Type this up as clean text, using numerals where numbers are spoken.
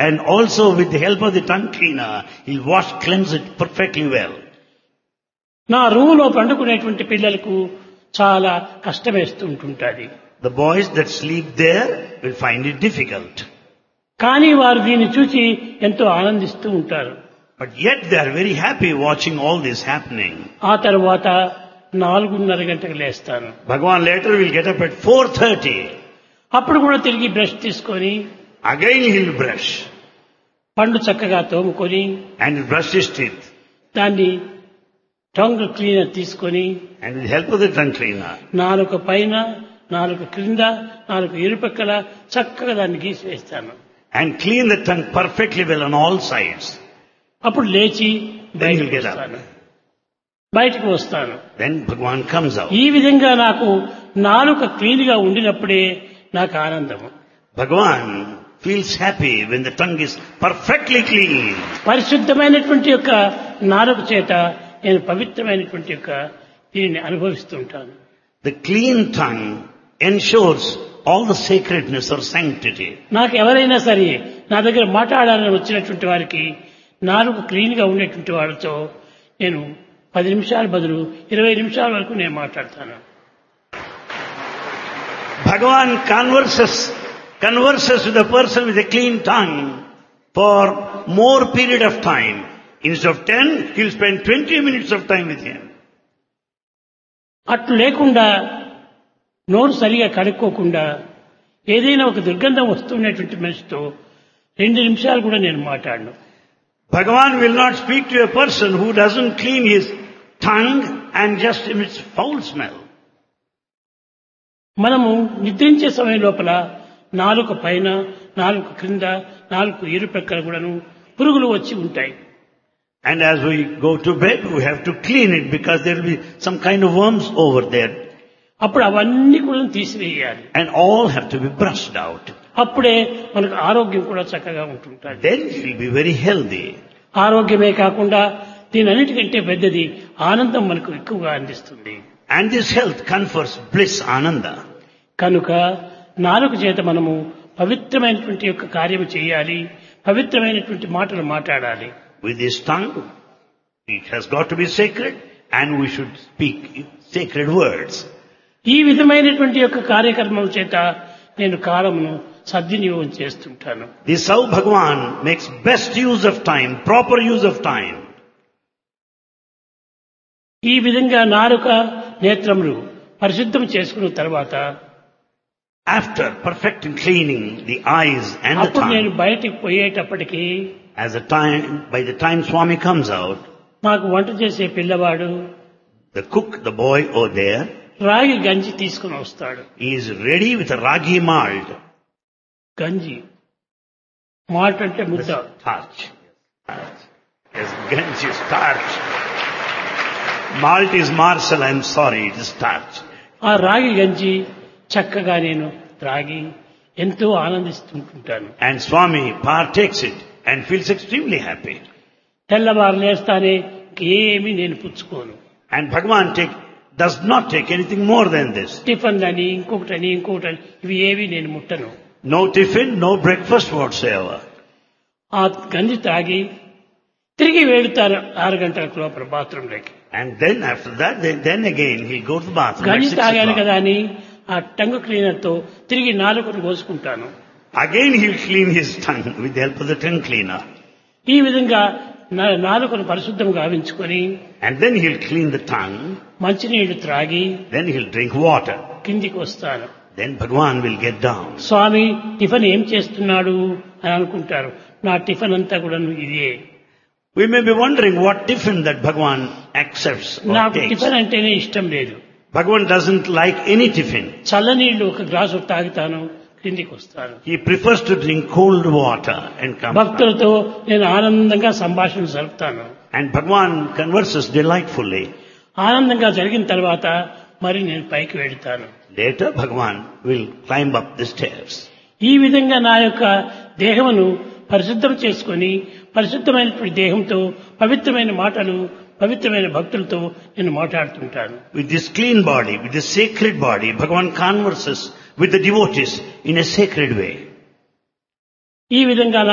And also with the help of the tongue cleaner, he'll wash, cleanse it perfectly well. నా రూములో పండుకునేటువంటి పిల్లలకు చాలా కష్టమేస్తూ ఉంటుంటుంది. The boys that sleep there will find it difficult. కానీ వారు దీన్ని చూసి ఎంతో ఆనందిస్తూ ఉంటారు. But yet they are very happy watching all this happening. ఆ తర్వాత 4:30 గంటలకు లేస్తాను. Bhagavan later will get up at 4:30. అప్పుడు కూడా తిరిగి బ్రష్ తీసుకొని Again he'll brush. పండు చక్కగా తోముకొని And he'll brush his teeth. దాన్ని టంగ్ క్లీనర్ తీసుకొని And with the help of the tongue cleaner. నాలుక పైన, నాలుక క్రింద, నాలుక ఇరుపక్కల చక్కగా దాన్ని గీసివేస్తాను. And clean the tongue perfectly well on all sides. అప్పుడు లేచి Then he'll బయటకు get up. వస్తాను. బయటకు వస్తాను. Then Bhagavan comes out. ఈ విధంగా నాకు నాలుక క్లీన్ గా ఉండినప్పుడే నాకు ఆనందము. Bhagavan feels happy when the tongue is perfectly clean. పరిశుద్ధమైనటువంటి యొక్క నాలుక చేత నేను పవిత్రమైనటువంటి యొక్క దీనిని అనుభవిస్తూ ఉంటాను. The clean tongue ensures all the sacredness or sanctity. నాకు ఎవరైనా సరే నా దగ్గర మాట్లాడాలని వచ్చినటువంటి వారికి నాలుక క్లీన్ గా ఉండేటువంటి వాళ్ళతో నేను 10 నిమిషాల బదులు 20 నిమిషాల వరకు నేను మాట్లాడతాను. Bhagavan converses with a person with a clean tongue for more period of time. Instead of 10, he'll spend 20 minutes of time with him. అట్లు లేకుండా నోరు సరిగా కడుక్కోకుండా ఏదైనా ఒక దుర్గంధం వస్తున్నటువంటి మనిషితో 2 నిమిషాలు కూడా నేను మాట్లాడను. Bhagavan will not speak to a person who doesn't clean his tongue and just emits foul smell. మనము నిద్రించే సమయం లోపల నాలుక పైన, నాలుక క్రింద, నాలుక ఇరుప్రక్కల కూడాను పురుగులు వచ్చి ఉంటాయి. And as we go to bed, we have to clean it because there will be some kind of worms over there. అప్పుడు అవన్నీ కూడా తీసివేయాలి. And all have to be brushed out. అప్పుడే మనకు ఆరోగ్యం కూడా చక్కగా ఉంటుంటుంది. Then he will be very healthy. ఆరోగ్యమే కాకుండా దీనన్నిటికంటే పెద్దది ఆనందం మనకు ఎక్కువగా అందిస్తుంది. And this health confers bliss, ananda. కనుక నాలుక చేత మనము పవిత్రమైనటువంటి యొక్క కార్యము చేయాలి, పవిత్రమైనటువంటి మాటలు మాట్లాడాలి. With this tongue, it has got to be sacred and we should speak sacred words. ఈ విధమైనటువంటి యొక్క కార్యక్రమం చేత నేను కాలమును సద్వినియోగం చేస్తుంటాను. This is how Bhagavan makes best use of time, proper use of time. ఈ విధంగా నాలుక నేత్రములు పరిశుద్ధం చేసుకున్న తర్వాత After perfecting cleaning the eyes and the అప్పుడు నేను tongue, బయటికి పోయేటప్పటికి by the time Swami comes out, మాకు వంట చేసే పిల్లవాడు the cook, the boy over there, రాగి గంజి తీసుకుని వస్తాడు. he is ready with a ragi malt. గంజి మాల్ట్ అంటే ముద్ద. Starch. Yes, ganji is starch. Malt is marshal, I'm sorry, it is starch. ఆ రాగి గంజి చక్కగా నేను త్రాగి ఎంతో ఆనందిస్తుంటాను. And Swami partakes it and feels extremely happy. తెల్లవారు లేస్తానే ఏమీ నేను పుచ్చుకోను. And Bhagavan does not take anything more than this. Tiffin అని ఇంకొకటని ఇవి ఏవి నేను ముట్టను. No tiffin, no breakfast whatsoever. ఆ గంజి తాగి తిరిగి వెళ్తాను 6 గంటల లోపల బాత్రూంలోకి. And then after that, then again he'll go to the bathroom. గంజి at 6 తాగాను o'clock. కదా అని ఆ టంగ్ క్లీనర్ తో తిరిగి నాలుకను కోసుకుంటాను. Again he'll clean his tongue with the help of the tongue cleaner. ఈ విధంగా నాలుకను పరిశుద్ధంగా గావించుకొని And then he'll clean the tongue. మంచినీళ్లు త్రాగి Then he'll drink water. కిందికి వస్తాను. Then Bhagavan will get down. Swamy tiffin ఏం చేస్తున్నాడు అని అనుకుంటారు. నా టిఫిన్ అంతా కూడా ఇదే. We may be wondering what tiffin that Bhagavan accepts or నాకు takes. టిఫిన్ అంటేనే ఇష్టం లేదు. Bhagavan doesn't like any tiffin. చల్లనీళ్లు ఒక గ్లాసు తాగుతాను, కిందికి వస్తాను. He prefers to drink cold water and come. భక్తులతో నేను ఆనందంగా సంభాషణ జరుపుతాను. And Bhagavan converses delightfully. ఆనందంగా జరిగిన తర్వాత మరి నేను పైకి వెళ్తాను. Later Bhagavan will climb up the stairs. ఈ విధంగా నా యొక్క దేహమును పరిశుద్ధం చేసుకొని పరిశుద్ధమైనటువంటి దేహంతో పవిత్రమైన మాటలు, పవిత్రమైన భక్తులతో నేను మాట్లాడుతుంటాను. With this clean body, with this sacred body, Bhagavan converses with the devotees in a sacred way. ఈ విధంగా